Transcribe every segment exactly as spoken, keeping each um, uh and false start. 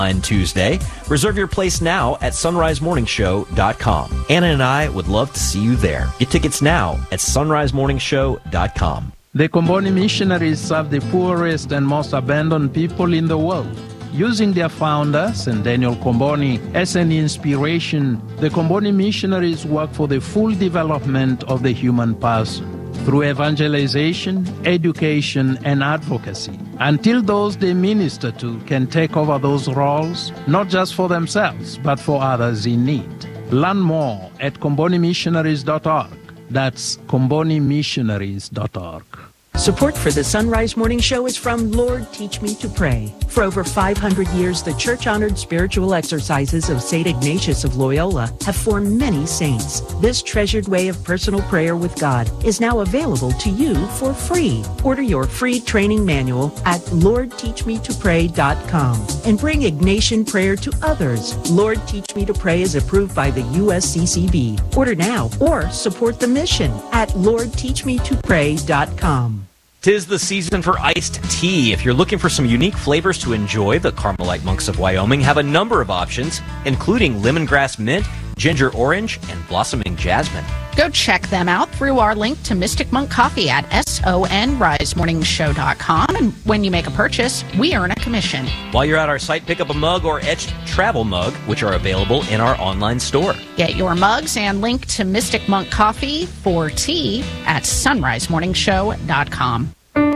on Tuesday. Reserve your place now at sunrise morning show dot com. Anna and I would love to see you there. Get tickets now at sunrise morning show dot com. The Comboni missionaries serve the poorest and most abandoned people in the world. Using their founder, Saint Daniel Comboni, as an inspiration, the Comboni missionaries work for the full development of the human person through evangelization, education, and advocacy, until those they minister to can take over those roles, not just for themselves, but for others in need. Learn more at comboni missionaries dot org. That's comboni missionaries dot org. Support for the Sunrise Morning Show is from Lord Teach Me to Pray. For over five hundred years, the church-honored spiritual exercises of Saint Ignatius of Loyola have formed many saints. This treasured way of personal prayer with God is now available to you for free. Order your free training manual at lord teach me to pray dot com and bring Ignatian prayer to others. Lord Teach Me to Pray is approved by the U S C C B. Order now or support the mission at lord teach me to pray dot com. Tis the season for iced tea. If you're looking for some unique flavors to enjoy, the Carmelite Monks of Wyoming have a number of options, including lemongrass mint, ginger orange, and blossoming jasmine. Go check them out through our link to Mystic Monk Coffee at sunrise morning show dot com. And when you make a purchase, we earn a commission. While you're at our site, pick up a mug or etched travel mug, which are available in our online store. Get your mugs and link to Mystic Monk Coffee for tea at sunrise morning show dot com.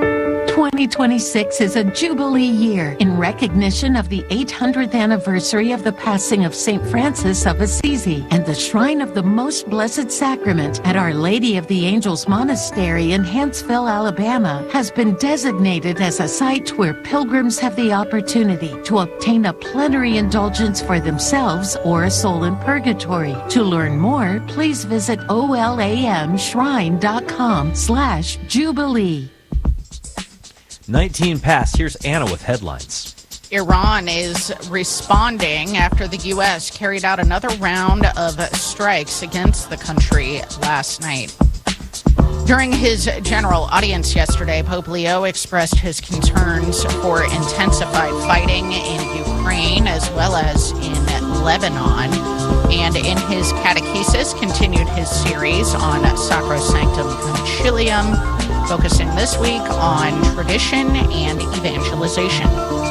twenty twenty-six is a Jubilee year in recognition of the eight hundredth anniversary of the passing of Saint Francis of Assisi, and the Shrine of the Most Blessed Sacrament at Our Lady of the Angels Monastery in Huntsville, Alabama, has been designated as a site where pilgrims have the opportunity to obtain a plenary indulgence for themselves or a soul in purgatory. To learn more, please visit olamshrine.com slash Jubilee. nineteen past. Here's Anna with headlines. Iran is responding after the U S carried out another round of strikes against the country last night. During his general audience yesterday, Pope Leo expressed his concerns for intensified fighting in Ukraine as well as in Lebanon. And in his catechesis, continued his series on Sacrosanctum Concilium, focusing this week on tradition and evangelization.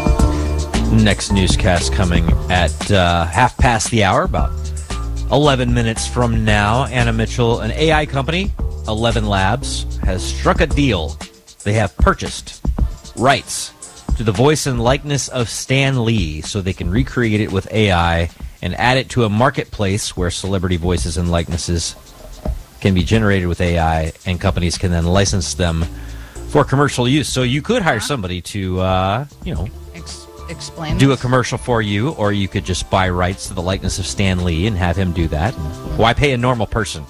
Next newscast coming at uh, half past the hour, about eleven minutes from now. Anna Mitchell, an A I company, Eleven Labs, has struck a deal. They have purchased rights to the voice and likeness of Stan Lee so they can recreate it with A I and add it to a marketplace where celebrity voices and likenesses can be generated with A I, and companies can then license them for commercial use. So you could hire somebody to, uh, you know, Ex- explain do this. a commercial for you, or you could just buy rights to the likeness of Stan Lee and have him do that. Why pay a normal person?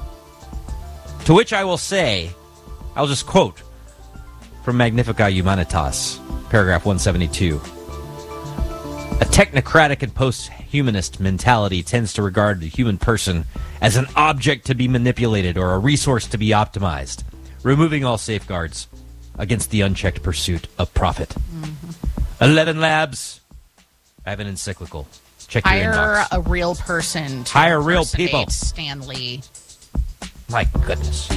To which I will say, I'll just quote from Magnificat Humanitas, paragraph one seventy-two. A technocratic and post-humanist mentality tends to regard the human person as an object to be manipulated or a resource to be optimized, removing all safeguards against the unchecked pursuit of profit. Mm-hmm. Eleven Labs. I have an encyclical. Check your Hire inbox. a real person to Hire real people. Stan Lee. My goodness.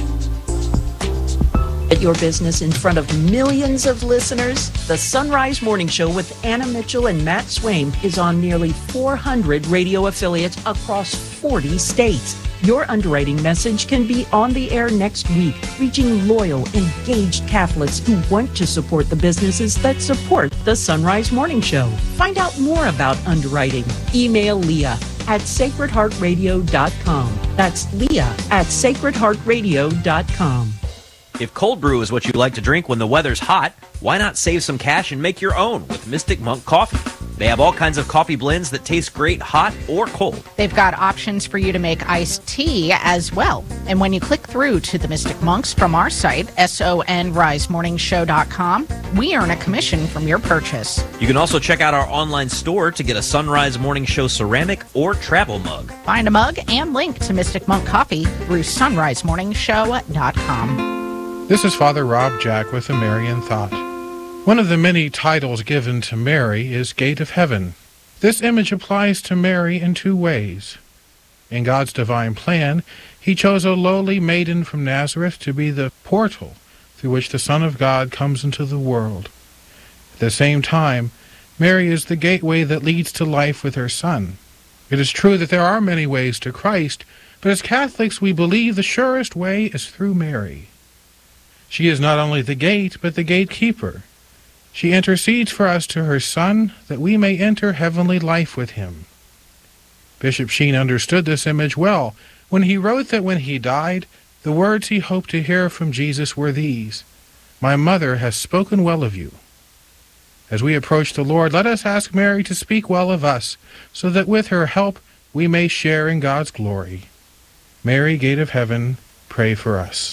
At your business in front of millions of listeners, the Sunrise Morning Show with Anna Mitchell and Matt Swaim is on nearly four hundred radio affiliates across forty states. Your underwriting message can be on the air next week, reaching loyal, engaged Catholics who want to support the businesses that support the Sunrise Morning Show. Find out more about underwriting. Email Leah at sacred heart radio dot com. That's Leah at sacred heart radio dot com. If cold brew is what you like to drink when the weather's hot, why not save some cash and make your own with Mystic Monk Coffee? They have all kinds of coffee blends that taste great hot or cold. They've got options for you to make iced tea as well. And when you click through to the Mystic Monks from our site, sunrise morning show dot com, we earn a commission from your purchase. You can also check out our online store to get a Sunrise Morning Show ceramic or travel mug. Find a mug and link to Mystic Monk Coffee through sunrise morning show dot com. This is Father Rob Jack with a Marian Thought. One of the many titles given to Mary is Gate of Heaven. This image applies to Mary in two ways. In God's divine plan, he chose a lowly maiden from Nazareth to be the portal through which the Son of God comes into the world. At the same time, Mary is the gateway that leads to life with her Son. It is true that there are many ways to Christ, but as Catholics we believe the surest way is through Mary. She is not only the gate, but the gatekeeper. She intercedes for us to her Son, that we may enter heavenly life with him. Bishop Sheen understood this image well when he wrote that when he died, the words he hoped to hear from Jesus were these, "My mother has spoken well of you." As we approach the Lord, let us ask Mary to speak well of us, so that with her help we may share in God's glory. Mary, Gate of Heaven, pray for us.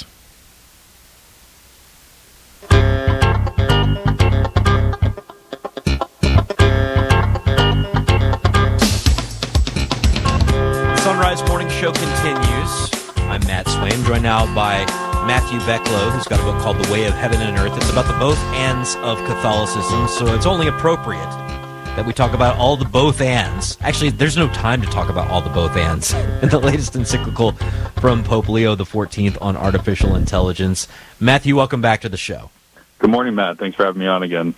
Sunrise Morning Show continues. I'm Matt Swain, joined now by Matthew Becklow, who's got a book called The Way of Heaven and Earth. It's about the both ands of Catholicism, so it's only appropriate that we talk about all the both ands. Actually, there's no time to talk about all the both ands in the latest encyclical from Pope Leo the fourteenth on artificial intelligence. Matthew, welcome back to the show. Good morning, Matt. Thanks for having me on again.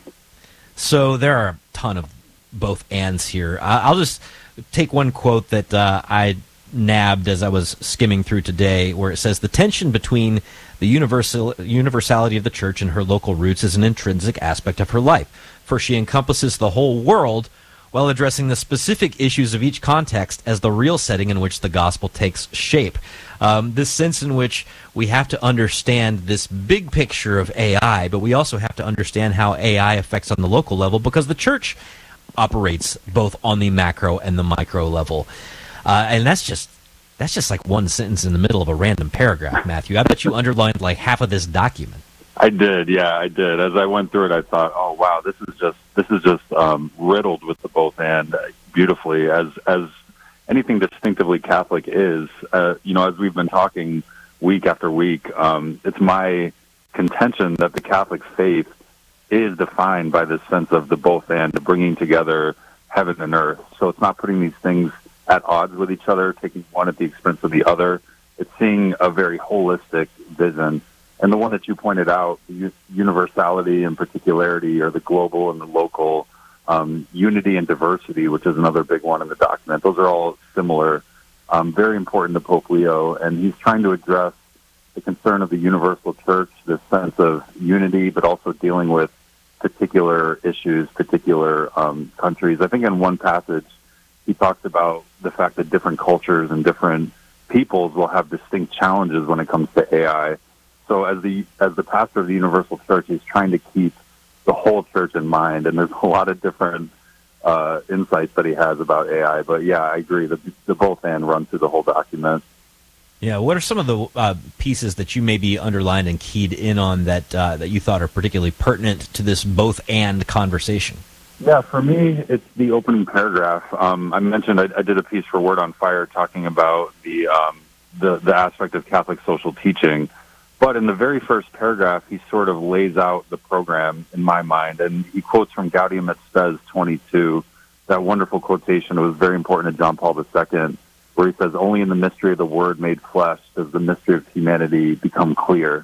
So there are a ton of both ands here. I'll just take one quote that uh, I nabbed as I was skimming through today, where it says, "The tension between the universal universality of the Church and her local roots is an intrinsic aspect of her life, for she encompasses the whole world while addressing the specific issues of each context as the real setting in which the gospel takes shape." Um, this sense in which we have to understand this big picture of A I, but we also have to understand how A I affects on the local level, because the Church operates both on the macro and the micro level. Uh, and that's just that's just like one sentence in the middle of a random paragraph, Matthew. I bet you underlined like half of this document. I did, yeah, I did. As I went through it, I thought, "Oh wow, this is just this is just um, riddled with the both and beautifully." As as anything distinctively Catholic is, uh, you know, as we've been talking week after week, um, it's my contention that the Catholic faith is defined by this sense of the both and, the bringing together heaven and earth. So it's not putting these things at odds with each other, taking one at the expense of the other. It's seeing a very holistic vision. And the one that you pointed out, the universality and particularity, or the global and the local, um, unity and diversity, which is another big one in the document. Those are all similar, um, very important to Pope Leo. And he's trying to address the concern of the universal church, this sense of unity, but also dealing with particular issues, particular um, countries. I think in one passage, he talks about the fact that different cultures and different peoples will have distinct challenges when it comes to A I. So as the as the pastor of the Universal Church, he's trying to keep the whole church in mind, and there's a lot of different uh, insights that he has about A I. But yeah, I agree. The, the both and run through the whole document. Yeah, what are some of the uh, pieces that you maybe underlined and keyed in on that uh, that you thought are particularly pertinent to this both and conversation? Yeah, for me, it's the opening paragraph. Um, I mentioned I, I did a piece for Word on Fire talking about the, um, the the aspect of Catholic social teaching. But in the very first paragraph, he sort of lays out the program in my mind, and he quotes from Gaudium et Spes twenty-two, that wonderful quotation. It was very important to John Paul the Second, where he says, "Only in the mystery of the Word made flesh does the mystery of humanity become clear."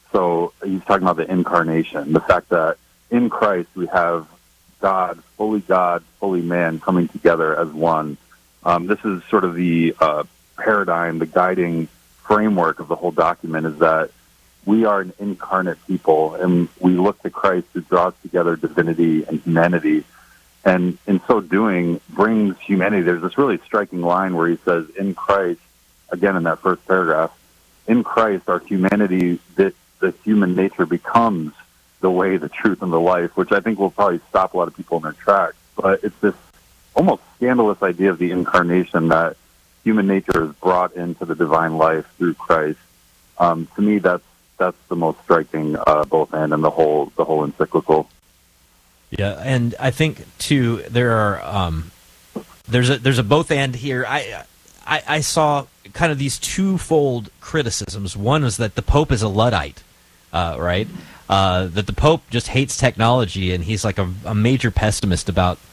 So he's talking about the incarnation, the fact that in Christ we have God, fully God, fully man, coming together as one. Um, this is sort of the uh, paradigm, the guiding framework of the whole document, is that we are an incarnate people, and we look to Christ, who draws together divinity and humanity, and in so doing brings humanity. There's this really striking line where he says, in Christ, again in that first paragraph, in Christ our humanity, the, the human nature becomes the way, the truth, and the life, which I think will probably stop a lot of people in their tracks. But it's this almost scandalous idea of the incarnation, that human nature is brought into the divine life through Christ. Um, to me, that's that's the most striking uh, both and in the whole the whole encyclical. Yeah, and I think too there are um, there's a there's a both and here. I, I I saw kind of these twofold criticisms. One is that the Pope is a Luddite, uh, right? Uh, that the Pope just hates technology, and he's like a, a major pessimist about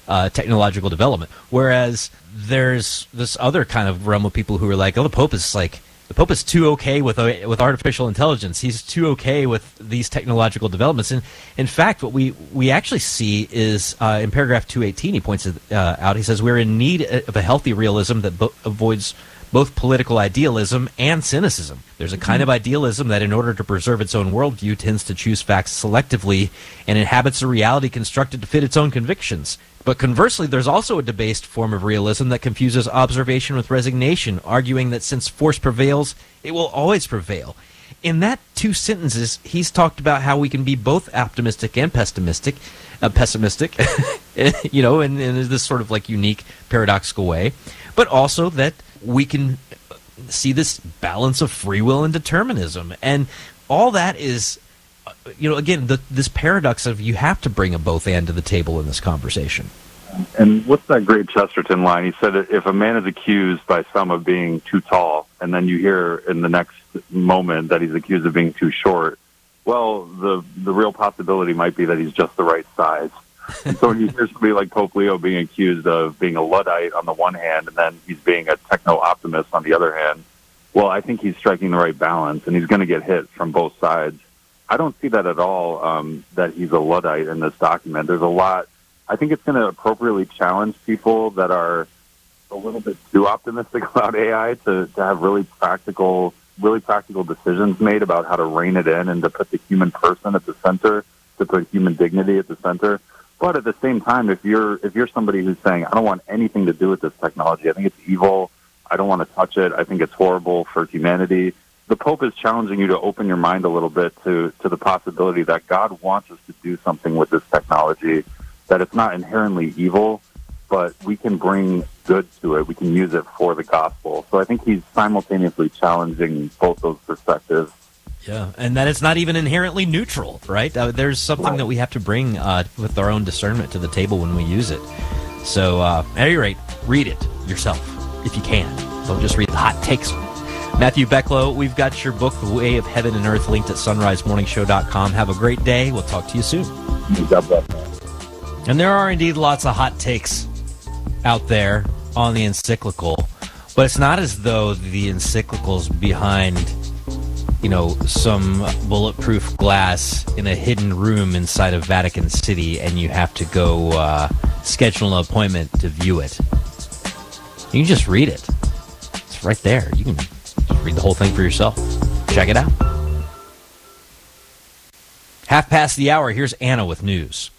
uh, technological development. Whereas there's this other kind of realm of people who are like, oh, the Pope is like, the Pope is too okay with uh, with artificial intelligence. He's too okay with these technological developments. And in fact, what we, we actually see is uh, in paragraph two eighteen, he points it uh, out. He says, we're in need of a healthy realism that bo- avoids both political idealism and cynicism. There's a kind of idealism that, in order to preserve its own worldview, tends to choose facts selectively and inhabits a reality constructed to fit its own convictions. But conversely, there's also a debased form of realism that confuses observation with resignation, arguing that since force prevails, it will always prevail. In that two sentences, he's talked about how we can be both optimistic and pessimistic, uh, pessimistic, you know, in, in this sort of like unique paradoxical way, but also that we can see this balance of free will and determinism. And all that is, you know, again, the, this paradox of you have to bring a both and to the table in this conversation. And what's that great Chesterton line? He said, if a man is accused by some of being too tall, and then you hear in the next moment that he's accused of being too short, well, the the real possibility might be that he's just the right size. And so when you hear somebody like Pope Leo being accused of being a Luddite on the one hand, and then he's being a techno-optimist on the other hand, well, I think he's striking the right balance, and he's going to get hit from both sides. I don't see that at all, um, that he's a Luddite in this document. There's a lot. I think it's going to appropriately challenge people that are a little bit too optimistic about A I to, to have really practical, really practical decisions made about how to rein it in and to put the human person at the center, to put human dignity at the center. But at the same time, if you're if you're somebody who's saying, I don't want anything to do with this technology, I think it's evil, I don't want to touch it, I think it's horrible for humanity, the Pope is challenging you to open your mind a little bit to, to the possibility that God wants us to do something with this technology, that it's not inherently evil, but we can bring good to it, we can use it for the gospel. So I think he's simultaneously challenging both those perspectives. Yeah, and that it's not even inherently neutral, right? Uh, there's something right. that we have to bring uh, with our own discernment to the table when we use it. So, uh, at any rate, read it yourself, if you can. Don't just read the hot takes. Matthew Becklow, we've got your book, The Way of Heaven and Earth, linked at sunrise morning show dot com. Have a great day. We'll talk to you soon. God bless. And there are indeed lots of hot takes out there on the encyclical, but it's not as though the encyclical's behind, you know, some bulletproof glass in a hidden room inside of Vatican City, and you have to go uh, schedule an appointment to view it. You can just read it. It's right there. You can just read the whole thing for yourself. Check it out. Half past the hour. Here's Anna with news.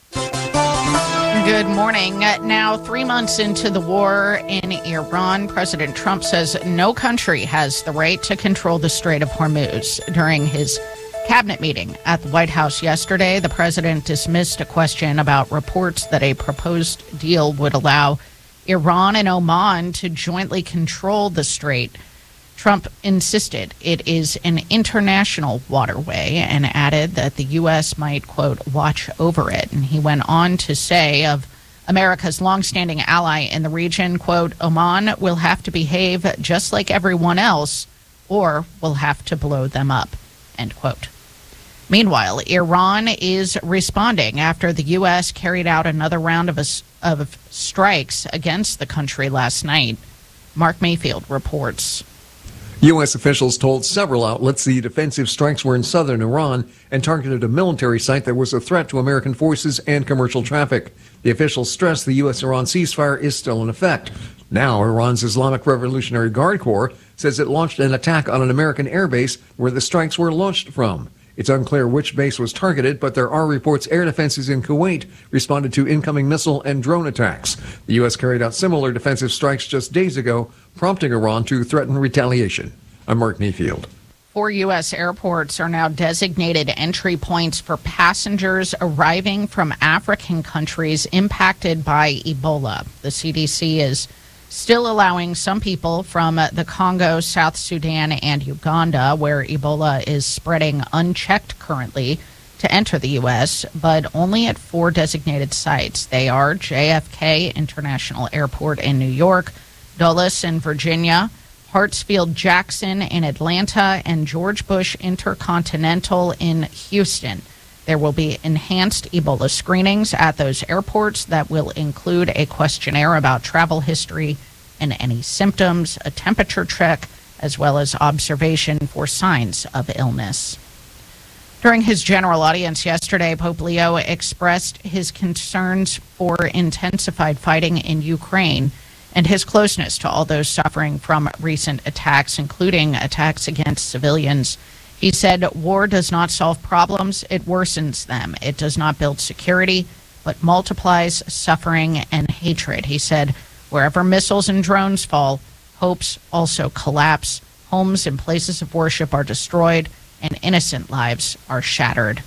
Good morning. Now, three months into the war in Iran, President Trump says no country has the right to control the Strait of Hormuz. During his cabinet meeting at the White House yesterday, the president dismissed a question about reports that a proposed deal would allow Iran and Oman to jointly control the strait. Trump insisted it is an international waterway and added that the U S might, quote, watch over it. And he went on to say of America's longstanding ally in the region, quote, Oman will have to behave just like everyone else or we'll have to blow them up, end quote. Meanwhile, Iran is responding after the U S carried out another round of, a, of strikes against the country last night. Mark Mayfield reports. U S officials told several outlets the defensive strikes were in southern Iran and targeted a military site that was a threat to American forces and commercial traffic. The officials stressed the U S-Iran ceasefire is still in effect. Now, Iran's Islamic Revolutionary Guard Corps says it launched an attack on an American airbase where the strikes were launched from. It's unclear which base was targeted, but there are reports air defenses in Kuwait responded to incoming missile and drone attacks. The U S carried out similar defensive strikes just days ago, prompting Iran to threaten retaliation. I'm Mark Mayfield. Four U S airports are now designated entry points for passengers arriving from African countries impacted by Ebola. The C D C is still allowing some people from the Congo, South Sudan, and Uganda, where Ebola is spreading unchecked currently, to enter the U S, but only at four designated sites. They are J F K International Airport in New York, Dulles in Virginia, Hartsfield-Jackson in Atlanta, and George Bush Intercontinental in Houston. There will be enhanced Ebola screenings at those airports that will include a questionnaire about travel history and any symptoms, a temperature check, as well as observation for signs of illness. During his general audience yesterday, Pope Leo expressed his concerns for intensified fighting in Ukraine and his closeness to all those suffering from recent attacks, including attacks against civilians. He said, war does not solve problems, it worsens them. It does not build security, but multiplies suffering and hatred. He said, wherever missiles and drones fall, hopes also collapse, homes and places of worship are destroyed, and innocent lives are shattered.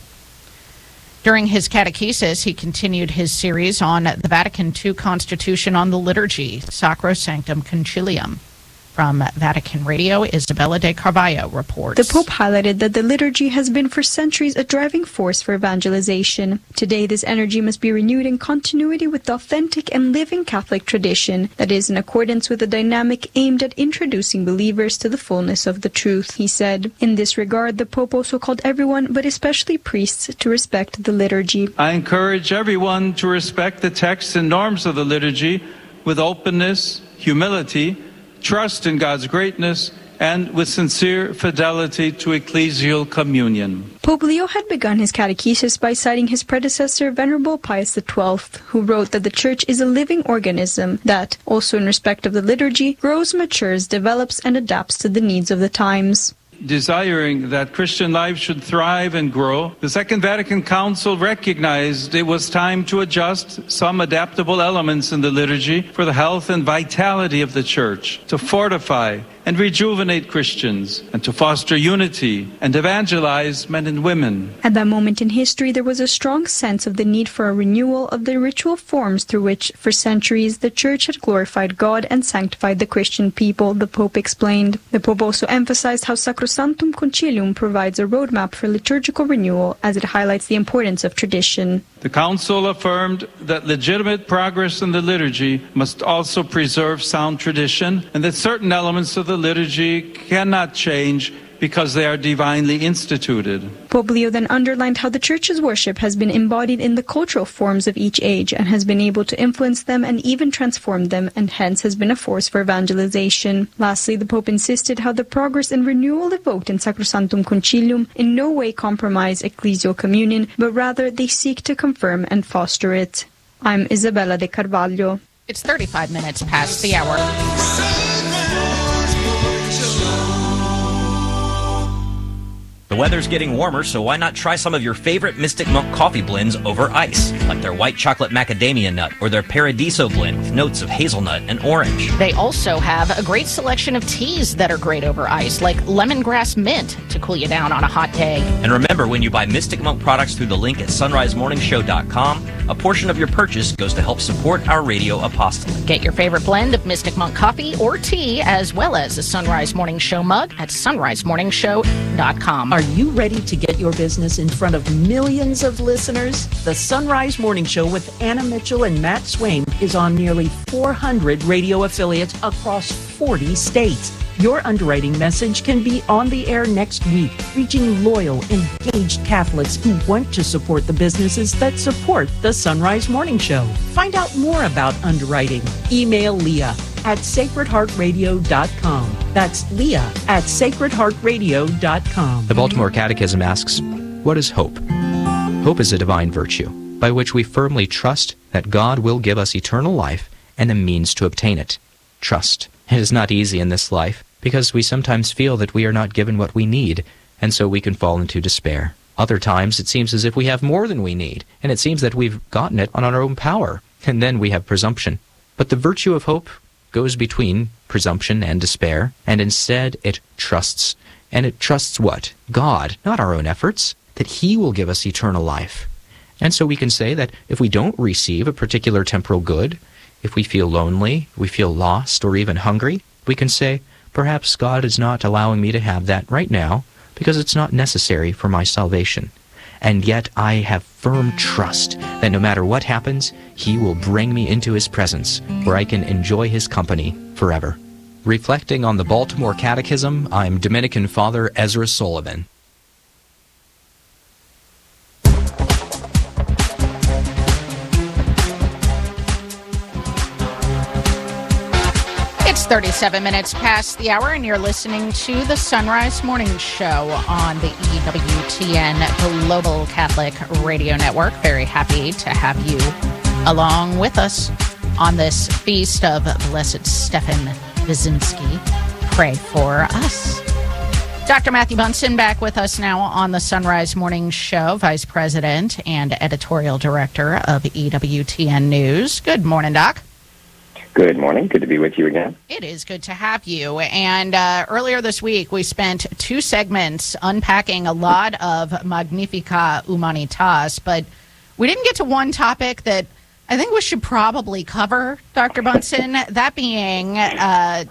During his catechesis, he continued his series on the Vatican two Constitution on the Liturgy, Sacrosanctum Concilium. From Vatican Radio, Isabella de Carvalho reports. The Pope highlighted that the liturgy has been for centuries a driving force for evangelization. Today, this energy must be renewed in continuity with the authentic and living Catholic tradition that is in accordance with a dynamic aimed at introducing believers to the fullness of the truth, he said. In this regard, the Pope also called everyone, but especially priests, to respect the liturgy. I encourage everyone to respect the texts and norms of the liturgy with openness, humility, trust in God's greatness, and with sincere fidelity to ecclesial communion. Pope Leo had begun his catechesis by citing his predecessor, Venerable Pius the twelfth, who wrote that the Church is a living organism that, also in respect of the liturgy, grows, matures, develops, and adapts to the needs of the times. Desiring that Christian life should thrive and grow, the Second Vatican Council recognized it was time to adjust some adaptable elements in the liturgy for the health and vitality of the Church, to fortify and rejuvenate Christians, and to foster unity and evangelize men and women. At that moment in history, there was a strong sense of the need for a renewal of the ritual forms through which, for centuries, the Church had glorified God and sanctified the Christian people, the Pope explained. The Pope also emphasized how Sacrosanctum Concilium provides a roadmap for liturgical renewal as it highlights the importance of tradition. The Council affirmed that legitimate progress in the liturgy must also preserve sound tradition, and that certain elements of the liturgy cannot change because they are divinely instituted. Pope Leo then underlined how the Church's worship has been embodied in the cultural forms of each age and has been able to influence them and even transform them, and hence has been a force for evangelization. Lastly, the Pope insisted how the progress and renewal evoked in Sacrosanctum Concilium in no way compromise ecclesial communion, but rather they seek to confirm and foster it. I'm Isabella de Carvalho. It's thirty-five minutes past the hour. The weather's getting warmer, so why not try some of your favorite Mystic Monk coffee blends over ice, like their white chocolate macadamia nut or their Paradiso blend with notes of hazelnut and orange. They also have a great selection of teas that are great over ice, like lemongrass mint to cool you down on a hot day. And remember, when you buy Mystic Monk products through the link at sunrise morning show dot com, a portion of your purchase goes to help support our radio apostolate. Get your favorite blend of Mystic Monk coffee or tea, as well as a Sunrise Morning Show mug at sunrise morning show dot com. Are you ready to get your business in front of millions of listeners? The Sunrise Morning Show with Anna Mitchell and Matt Swain is on nearly four hundred radio affiliates across forty states. Your underwriting message can be on the air next week, reaching loyal, engaged Catholics who want to support the businesses that support the Sunrise Morning Show. Find out more about underwriting. Email Leah at sacred heart radio dot com. That's Leah at sacred heart radio dot com. The Baltimore Catechism asks, what is hope? Hope is a divine virtue by which we firmly trust that God will give us eternal life and the means to obtain it. Trust. It is not easy in this life because we sometimes feel that we are not given what we need, and so we can fall into despair. Other times it seems as if we have more than we need, and it seems that we've gotten it on our own power, and then we have presumption. But the virtue of hope goes between presumption and despair, and instead it trusts. And it trusts what? God, not our own efforts, that He will give us eternal life. And so we can say that if we don't receive a particular temporal good, if we feel lonely, we feel lost, or even hungry, we can say, perhaps God is not allowing me to have that right now because it's not necessary for my salvation. And yet I have firm trust that no matter what happens, He will bring me into His presence where I can enjoy His company forever. Reflecting on the Baltimore Catechism, I'm Dominican Father Ezra Sullivan. It's thirty-seven minutes past the hour, and you're listening to the Sunrise Morning Show on the E W T N Global Catholic Radio Network. Very happy to have you along with us on this feast of Blessed Stephen Wyszynski. Pray for us. Doctor Matthew Bunson back with us now on the Sunrise Morning Show, Vice President and Editorial Director of E W T N News. Good morning, Doc. Good morning. Good to be with you again. It is good to have you. And uh, earlier this week, we spent two segments unpacking a lot of Magnificat Humanitas, but we didn't get to one topic that I think we should probably cover, Doctor Bunson, that being uh,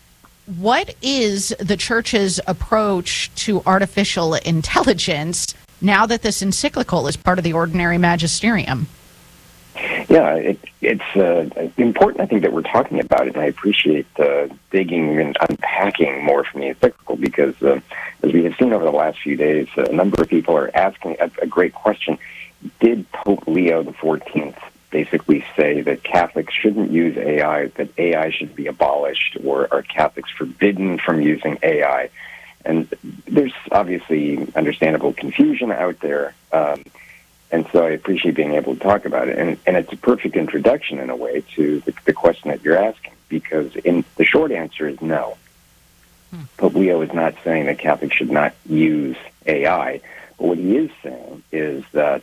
what is the Church's approach to artificial intelligence now that this encyclical is part of the ordinary magisterium? Yeah, it, it's uh, important, I think, that we're talking about it, and I appreciate uh, digging and unpacking more from the encyclical because, uh, as we have seen over the last few days, a number of people are asking a, a great question. Did Pope Leo the fourteenth basically say that Catholics shouldn't use A I, that A I should be abolished, or are Catholics forbidden from using A I? And there's obviously understandable confusion out there. Um, And so I appreciate being able to talk about it. And, and it's a perfect introduction, in a way, to the, the question that you're asking, because in the short answer is no. Hmm. Pope Leo is not saying that Catholics should not use A I. But what he is saying is that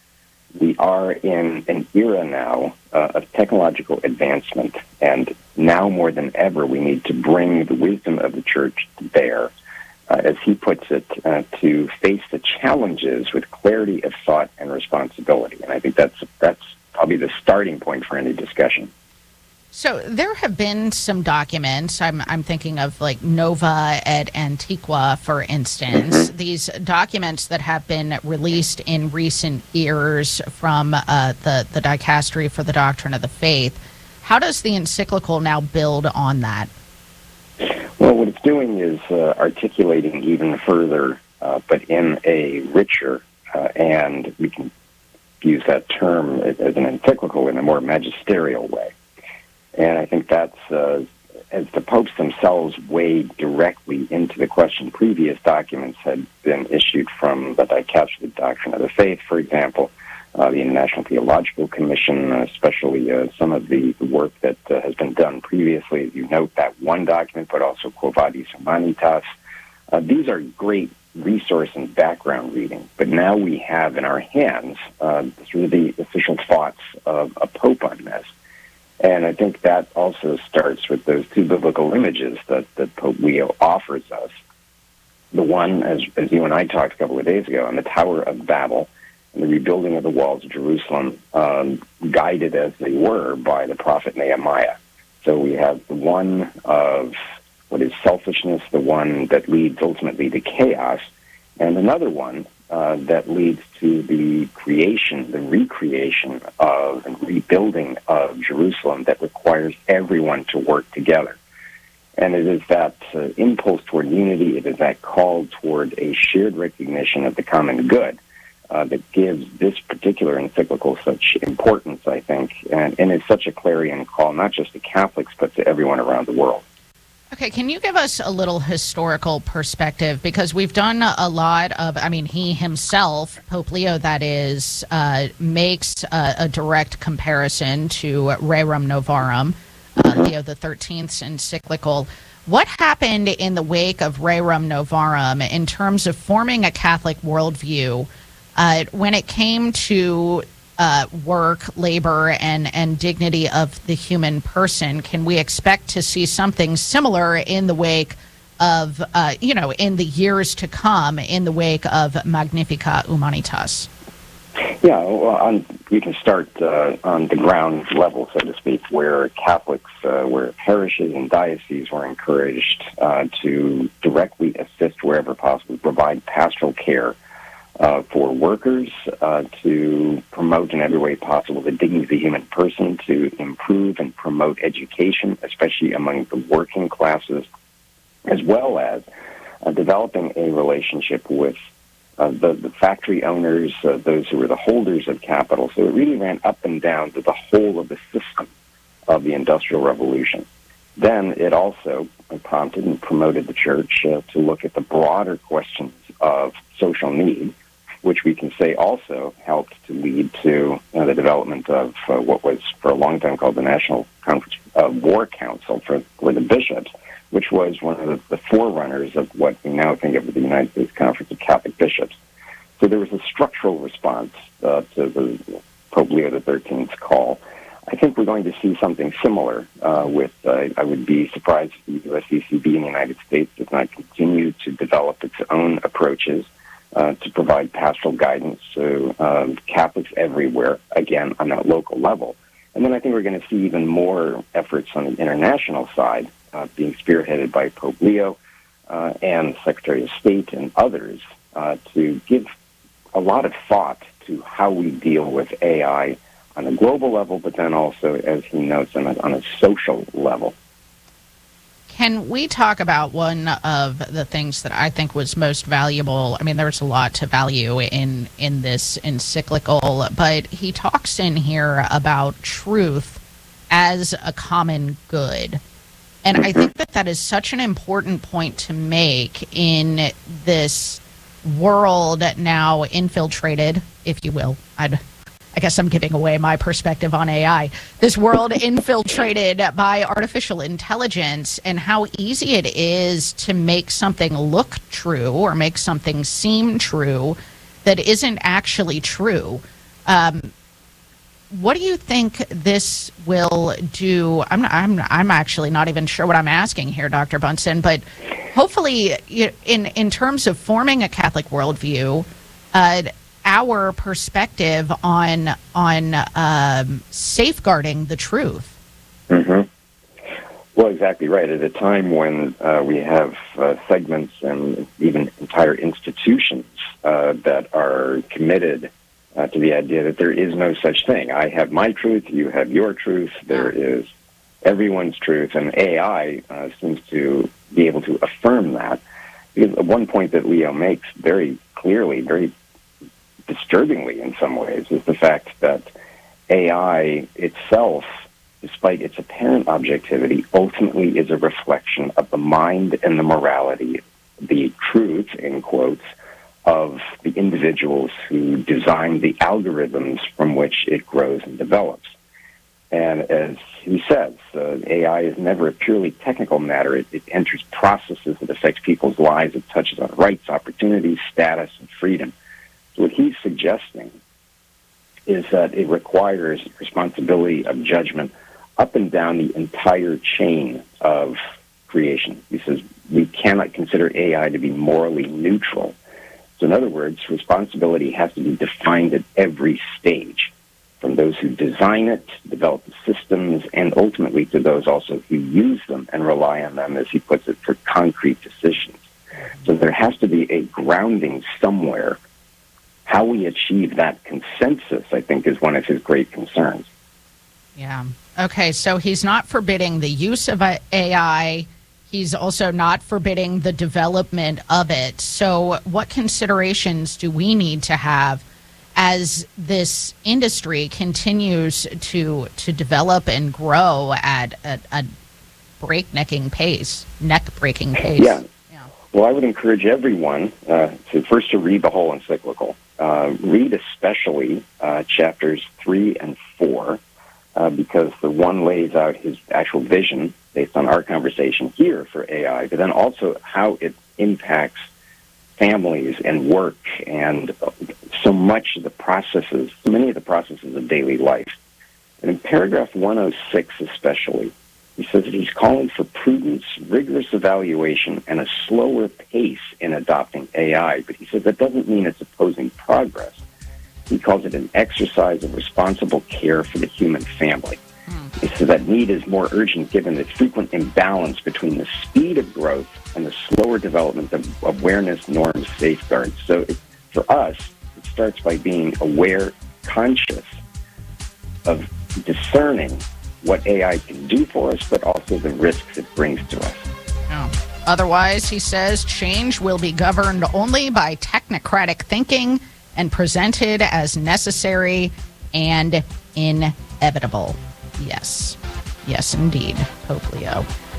we are in an era now uh, of technological advancement, and now more than ever we need to bring the wisdom of the Church to bear, Uh, as he puts it, uh, to face the challenges with clarity of thought and responsibility. And I think that's that's probably the starting point for any discussion. So there have been some documents, I'm, I'm thinking of like Nova et Antiqua, for instance, mm-hmm. these documents that have been released in recent years from uh, the, the Dicastery for the Doctrine of the Faith. How does the encyclical now build on that? Well, what it's doing is uh, articulating even further, uh, but in a richer, uh, and we can use that term as an encyclical in a more magisterial way. And I think that's, uh, as the popes themselves wade directly into the question, previous documents had been issued from the Dicastery of the Doctrine of the Faith, for example, Uh, the International Theological Commission, uh, especially uh, some of the, the work that uh, has been done previously. You note that one document, but also Quo Vadis Humanitas. Uh, these are great resource and background reading, but now we have in our hands uh, sort of the official thoughts of a pope on this. And I think that also starts with those two biblical images that, that Pope Leo offers us. The one, as, as you and I talked a couple of days ago, on the Tower of Babel, the rebuilding of the walls of Jerusalem, um, guided as they were by the prophet Nehemiah. So we have the one of what is selfishness, the one that leads ultimately to chaos, and another one uh, that leads to the creation, the recreation of and rebuilding of Jerusalem that requires everyone to work together. And it is that uh, impulse toward unity, it is that call toward a shared recognition of the common good, Uh, that gives this particular encyclical such importance, I think, and, and it's such a clarion call, not just to Catholics, but to everyone around the world. Okay, can you give us a little historical perspective? Because we've done a lot of, I mean, he himself, Pope Leo, that is, uh, makes a, a direct comparison to Rerum Novarum, uh, Leo the thirteenth's encyclical. What happened in the wake of Rerum Novarum in terms of forming a Catholic worldview Uh, when it came to uh, work, labor, and, and dignity of the human person? Can we expect to see something similar in the wake of, uh, you know, in the years to come, in the wake of Magnificat Humanitas? Yeah, well, on, we can start uh, on the ground level, so to speak, where Catholics, uh, where parishes and dioceses were encouraged uh, to directly assist wherever possible, provide pastoral care Uh, for workers, uh, to promote in every way possible the dignity of the human person, to improve and promote education, especially among the working classes, as well as uh, developing a relationship with uh, the, the factory owners, uh, those who were the holders of capital. So it really ran up and down to the whole of the system of the Industrial Revolution. then it also prompted and promoted the church uh, to look at the broader questions of social need, which we can say also helped to lead to uh, the development of uh, what was for a long time called the National Conference uh, War Council for, for the bishops, which was one of the, the forerunners of what we now think of as the United States Conference of Catholic Bishops. So there was a structural response uh, to the Pope Leo the thirteenth's call. I think we're going to see something similar uh, with, uh, I would be surprised if the U S C C B in the United States does not continue to develop its own approaches uh, to provide pastoral guidance to um, Catholics everywhere, again, on a local level. And then I think we're going to see even more efforts on the international side uh, being spearheaded by Pope Leo uh, and Secretary of State and others uh, to give a lot of thought to how we deal with A I on a global level, but then also, as he notes, on a, on a social level. Can we talk about one of the things that I think was most valuable? I mean, there's a lot to value in, in this encyclical, but he talks in here about truth as a common good. And I think that that is such an important point to make in this world now infiltrated, if you will. I'd I guess I'm giving away my perspective on A I. This world infiltrated by artificial intelligence, and how easy it is to make something look true or make something seem true that isn't actually true. Um, what do you think this will do? I'm, I'm, I'm actually not even sure what I'm asking here, Doctor Bunson, but hopefully in, in terms of forming a Catholic worldview, uh, our perspective on on um, safeguarding the truth. Mm-hmm. Well, exactly right. At a time when uh, we have uh, segments and even entire institutions uh, that are committed uh, to the idea that there is no such thing. I have my truth, you have your truth, there is everyone's truth, and A I uh, seems to be able to affirm that. Because one point that Leo makes very clearly, very disturbingly in some ways, is the fact that A I itself, despite its apparent objectivity, ultimately is a reflection of the mind and the morality, the truth, in quotes, of the individuals who design the algorithms from which it grows and develops. And as he says, uh, A I is never a purely technical matter. It, it enters processes that affect people's lives. It touches on rights, opportunities, status, and freedom. So what he's suggesting is that it requires responsibility of judgment up and down the entire chain of creation. He says we cannot consider A I to be morally neutral. So in other words, responsibility has to be defined at every stage, from those who design it, develop the systems, and ultimately to those also who use them and rely on them, as he puts it, for concrete decisions. So there has to be a grounding somewhere. How we achieve that consensus, I think, is one of his great concerns. Yeah. Okay, so he's not forbidding the use of A I. He's also not forbidding the development of it. So what considerations do we need to have as this industry continues to to develop and grow at a, a breaknecking pace, neck-breaking pace? Yeah. yeah. Well, I would encourage everyone uh, to first to read the whole encyclical. Uh, read especially uh, chapters three and four, uh, because the one lays out his actual vision based on our conversation here for A I, but then also how it impacts families and work and so much of the processes, so many of the processes of daily life. And in paragraph one oh six especially, he says that he's calling for prudence, rigorous evaluation, and a slower pace in adopting A I. But he says that doesn't mean it's opposing progress. He calls it an exercise of responsible care for the human family. Mm. He says that need is more urgent given the frequent imbalance between the speed of growth and the slower development of awareness, norms, safeguards. So it, for us, it starts by being aware, conscious of discerning what A I can do for us, but also the risks it brings to us. Oh. Otherwise, he says, change will be governed only by technocratic thinking and presented as necessary and inevitable. Yes. Yes, indeed, Pope Leo.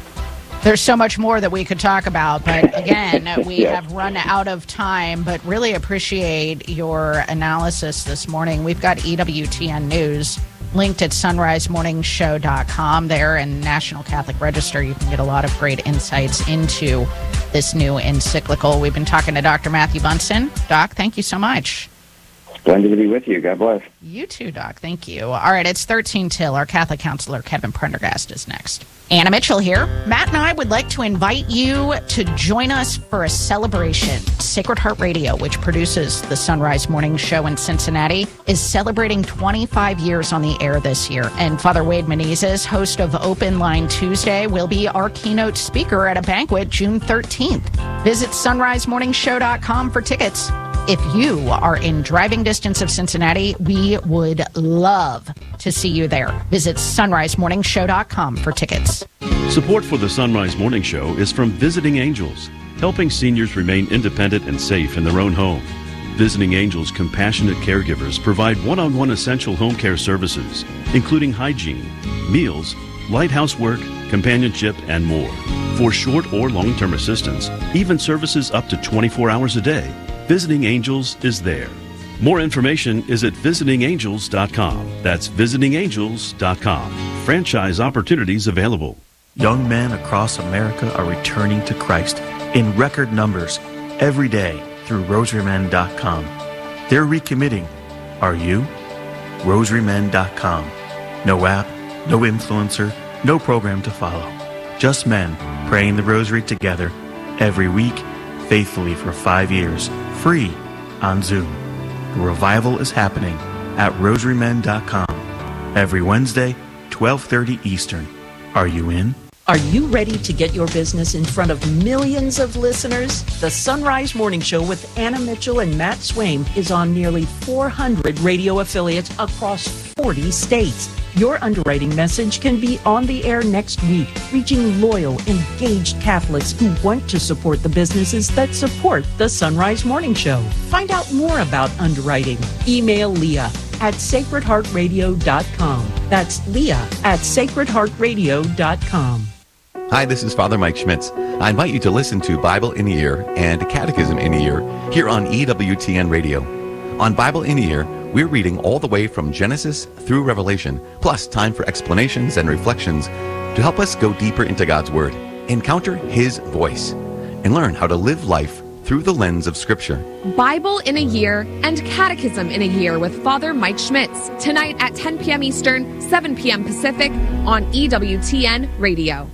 There's so much more that we could talk about, but again, we yeah. have run out of time, but really appreciate your analysis this morning. We've got E W T N News linked at sunrise morning show dot com there, and National Catholic Register. You can get a lot of great insights into this new encyclical. We've been talking to Doctor Matthew Bunson. Doc, thank you so much. Splendid to be with you. God bless. You too, Doc. Thank you. All right, it's thirteen till. Our Catholic counselor, Kevin Prendergast, is next. Anna Mitchell here. Matt and I would like to invite you to join us for a celebration. Sacred Heart Radio, which produces the Sunrise Morning Show in Cincinnati, is celebrating twenty-five years on the air this year. And Father Wade Menezes, host of Open Line Tuesday, will be our keynote speaker at a banquet June thirteenth. Visit sunrise morning show dot com for tickets. If you are in driving distance of Cincinnati, we would love to see you there. Visit sunrise morning show dot com for tickets. Support for the Sunrise Morning Show is from Visiting Angels, helping seniors remain independent and safe in their own home. Visiting Angels compassionate caregivers provide one-on-one essential home care services, including hygiene, meals, light housework, companionship, and more. For short or long-term assistance, even services up to twenty-four hours a day, Visiting Angels is there. More information is at visiting angels dot com. That's visiting angels dot com. Franchise opportunities available. Young men across America are returning to Christ in record numbers every day through rosary men dot com. They're recommitting. Are you? rosary men dot com. No app, no influencer, no program to follow. Just men praying the rosary together every week, faithfully for five years, free on Zoom. The revival is happening at rosary men dot com every Wednesday, twelve thirty Eastern. Are you in? Are you ready to get your business in front of millions of listeners? The Sunrise Morning Show with Anna Mitchell and Matt Swaim is on nearly four hundred radio affiliates across forty states. Your underwriting message can be on the air next week, reaching loyal, engaged Catholics who want to support the businesses that support the Sunrise Morning Show. Find out more about underwriting. Email Leah at sacred heart radio dot com. That's Leah at sacred heart radio dot com. Hi, this is Father Mike Schmitz. I invite you to listen to Bible in a Year and Catechism in a Year here on E W T N Radio. On Bible in a Year, we're reading all the way from Genesis through Revelation, plus time for explanations and reflections to help us go deeper into God's Word, encounter His voice, and learn how to live life through the lens of Scripture. Bible in a Year and Catechism in a Year with Father Mike Schmitz, tonight at ten p.m. Eastern, seven p.m. Pacific on E W T N Radio.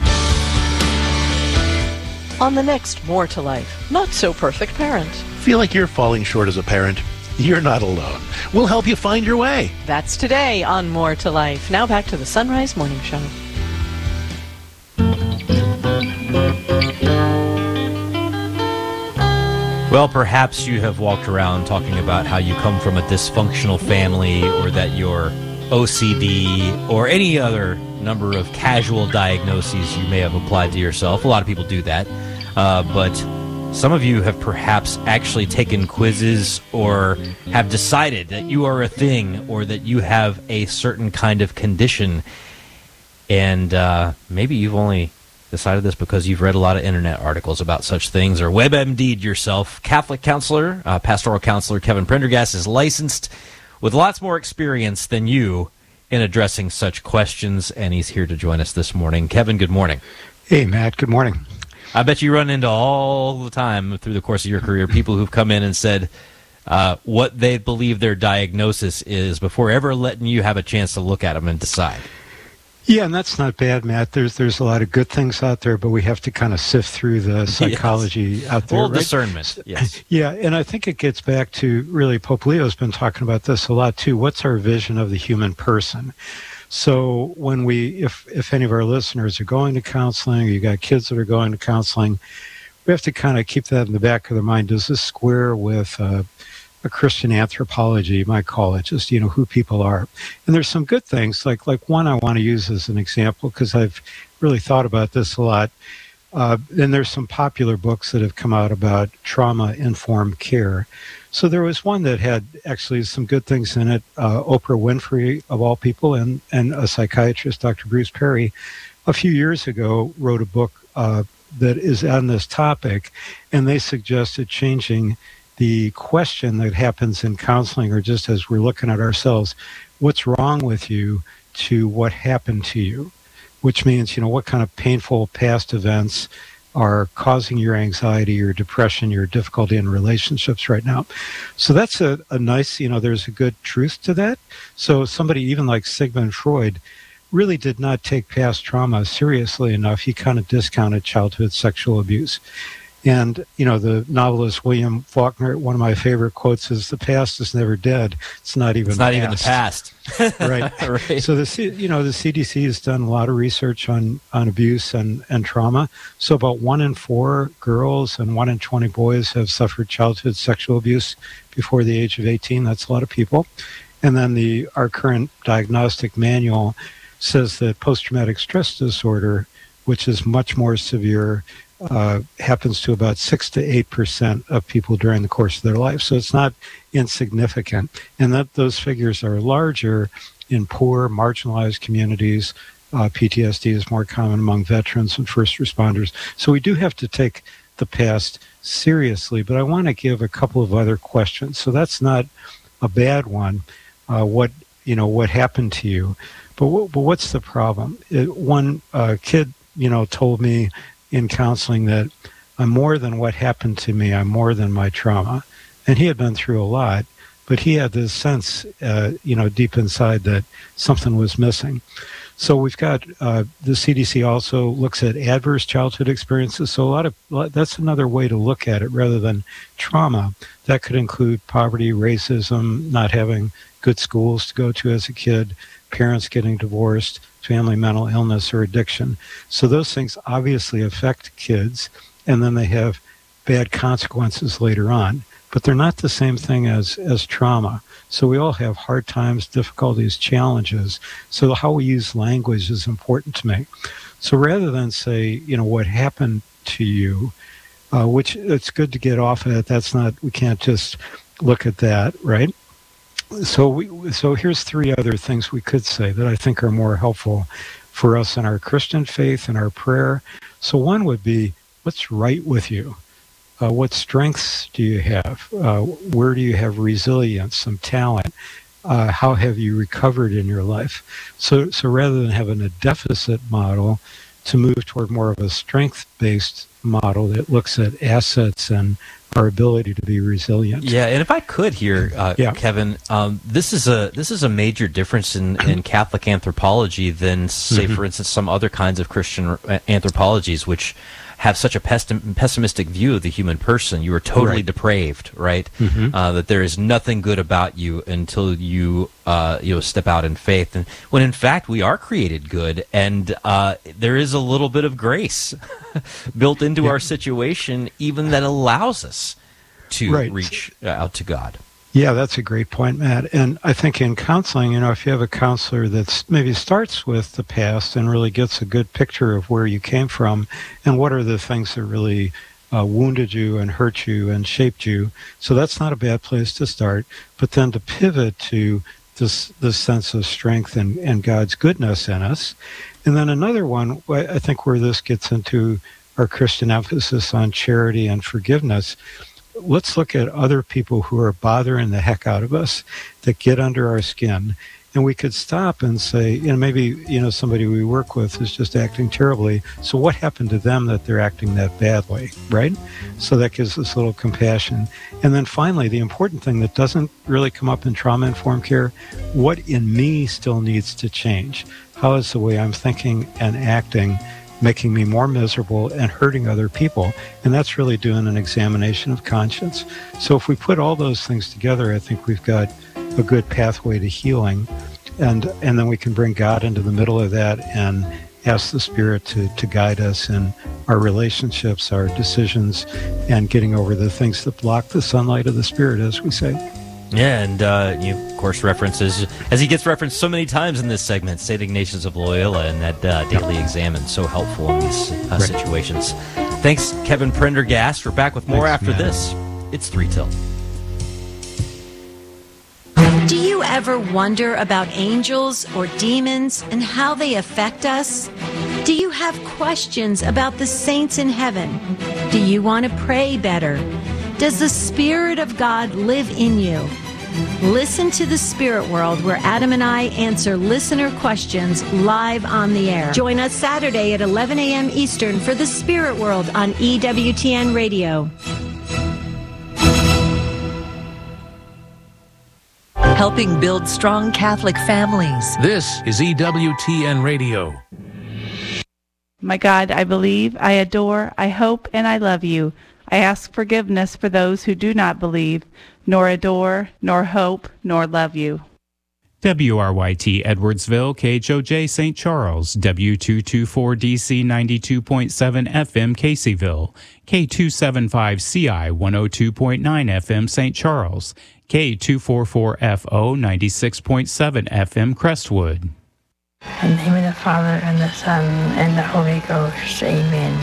On the next More to Life, Not So Perfect Parent. Feel like you're falling short as a parent? You're not alone. We'll help you find your way. That's today on More to Life. Now back to the Sunrise Morning Show. Well, perhaps you have walked around talking about how you come from a dysfunctional family, or that you're O C D, or any other number of casual diagnoses you may have applied to yourself. A lot of people do that. Uh, but some of you have perhaps actually taken quizzes or have decided that you are a thing, or that you have a certain kind of condition. And uh, maybe you've only decided this because you've read a lot of internet articles about such things, or WebMD'd yourself. Catholic counselor, uh, pastoral counselor Kevin Prendergast is licensed with lots more experience than you in addressing such questions, and he's here to join us this morning. Kevin, good morning. Hey, Matt, good morning. I bet you run into all the time through the course of your career people who've come in and said uh, what they believe their diagnosis is before ever letting you have a chance to look at them and decide. Yeah, and that's not bad, Matt. There's there's a lot of good things out there, but we have to kind of sift through the psychology yes. out there. Full right? discernment, yes. Yeah, and I think it gets back to, really, Pope Leo's been talking about this a lot, too. What's our vision of the human person? So when we, if, if any of our listeners are going to counseling, or you got kids that are going to counseling, we have to kind of keep that in the back of their mind. Does this square with uh, a Christian anthropology, you might call it, just, you know, who people are? And there's some good things, like like one I want to use as an example, because I've really thought about this a lot. Uh, and there's some popular books that have come out about trauma-informed care. So there was one that had actually some good things in it. Uh, Oprah Winfrey, of all people, and, and a psychiatrist, Doctor Bruce Perry, a few years ago wrote a book uh, that is on this topic, and they suggested changing the question that happens in counseling, or just as we're looking at ourselves, what's wrong with you, to what happened to you, which means, you know, what kind of painful past events are causing your anxiety, your depression, your difficulty in relationships right now. So that's a, a nice, you know, there's a good truth to that. So somebody even like Sigmund Freud really did not take past trauma seriously enough. He kind of discounted childhood sexual abuse. And, you know, the novelist William Faulkner, one of my favorite quotes is, "The past is never dead. It's not even it's not past." even the past. Right. Right. So the C, you know, the C D C has done a lot of research on, on abuse and, and trauma. So about one in four girls and one in twenty boys have suffered childhood sexual abuse before the age of eighteen. That's a lot of people. And then the our current diagnostic manual says that post-traumatic stress disorder, which is much more severe, uh, happens to about six to eight percent of people during the course of their life. So it's not insignificant. And that those figures are larger in poor, marginalized communities. Uh, P T S D is more common among veterans and first responders. So we do have to take the past seriously. But I want to give a couple of other questions. So that's not a bad one. Uh, what, you know, what happened to you? But, what, but what's the problem? It, one uh, kid, you know, told me in counseling that I'm more than what happened to me. I'm more than my trauma. And he had been through a lot, but he had this sense, uh, you know, deep inside that something was missing. So we've got uh, the C D C also looks at adverse childhood experiences. So a lot of that's another way to look at it rather than trauma. That could include poverty, racism, not having good schools to go to as a kid, parents getting divorced, family mental illness or addiction. So those things obviously affect kids, and then they have bad consequences later on. But they're not the same thing as, as trauma. So we all have hard times, difficulties, challenges. So how we use language is important to me. So rather than say, you know, what happened to you, uh, which it's good to get off of it. That's not, we can't just look at that, right? So we, so here's three other things we could say that I think are more helpful for us in our Christian faith and our prayer. So one would be, what's right with you? Uh, what strengths do you have? Uh, where do you have resilience, some talent? Uh, how have you recovered in your life? So, so rather than having a deficit model, to move toward more of a strength-based model that looks at assets and our ability to be resilient. Yeah, and if I could here, uh, yeah. Kevin, um, this is a this is a major difference in, in Catholic anthropology than, say, mm-hmm. for instance, some other kinds of Christian anthropologies, which have such a pessim- pessimistic view of the human person. You are totally right. depraved, right? Mm-hmm. Uh, that there is nothing good about you until you uh, you know step out in faith. And when in fact we are created good, and uh, there is a little bit of grace built into yeah. our situation, even that allows us to right. reach out to God. Yeah, that's a great point, Matt. And I think in counseling, you know, if you have a counselor that maybe starts with the past and really gets a good picture of where you came from and what are the things that really uh, wounded you and hurt you and shaped you. So that's not a bad place to start. But then to pivot to this this sense of strength and, and God's goodness in us. And then another one, I think where this gets into our Christian emphasis on charity and forgiveness, let's look at other people who are bothering the heck out of us, that get under our skin. And we could stop and say, you know, maybe, you know, somebody we work with is just acting terribly. So what happened to them that they're acting that badly, right? So that gives us a little compassion. And then finally, the important thing that doesn't really come up in trauma-informed care, what in me still needs to change? How is the way I'm thinking and acting making me more miserable and hurting other people? And that's really doing an examination of conscience. So if we put all those things together, I think we've got a good pathway to healing. And and then we can bring God into the middle of that and ask the Spirit to, to guide us in our relationships, our decisions, and getting over the things that block the sunlight of the Spirit, as we say. Yeah, and uh, you, of course, references, as he gets referenced so many times in this segment, Saint Ignatius of Loyola and that uh, daily examen, so helpful in these uh, right. situations. Thanks, Kevin Prendergast. We're back with more Thanks, after man. this. It's three till. Do you ever wonder about angels or demons and how they affect us? Do you have questions about the saints in heaven? Do you want to pray better? Does the Spirit of God live in you? Listen to The Spirit World, where Adam and I answer listener questions live on the air. Join us Saturday at eleven a.m. Eastern for The Spirit World on E W T N Radio. Helping build strong Catholic families. This is E W T N Radio. My God, I believe, I adore, I hope, and I love you. I ask forgiveness for those who do not believe, nor adore, nor hope, nor love you. W R Y T Edwardsville, K H O J Saint Charles, W two twenty-four D C ninety-two point seven F M Caseyville, K two seventy-five C I one oh two point nine F M Saint Charles, K two forty-four F O ninety-six point seven F M Crestwood. In the name of the Father, and the Son, and the Holy Ghost. Amen.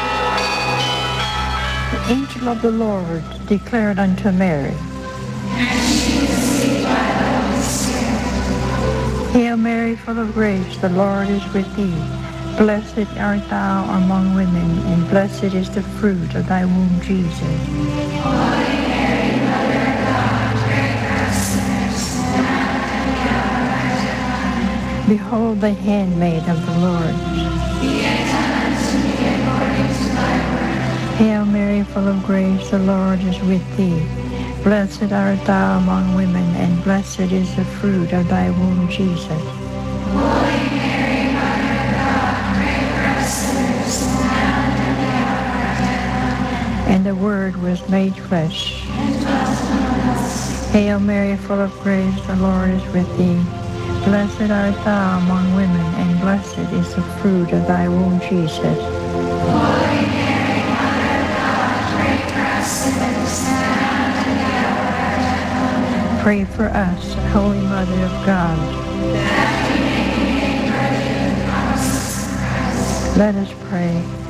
The angel of the Lord declared unto Mary, Hail Mary, full of grace, the Lord is with thee. Blessed art thou among women, and blessed is the fruit of thy womb, Jesus. Holy Mary, Mother of God, pray for us sinners, now and at the hour of our death. Behold the handmaid of the Lord. Be it done unto me according to thy word. Hail Mary, full of grace, the Lord is with thee. Blessed art thou among women, and blessed is the fruit of thy womb, Jesus. Holy Mary, Mother of God, pray for us sinners, now and at the hour of our death. And the Word was made flesh, and dwelt among us. Hail Mary, full of grace, the Lord is with thee. Blessed art thou among women, and blessed is the fruit of thy womb, Jesus. Holy Mary, Mother of God, pray for us sinners, now. Pray for us, Holy Mother of God. That we may be made worthy of the promises of Christ. Let us pray.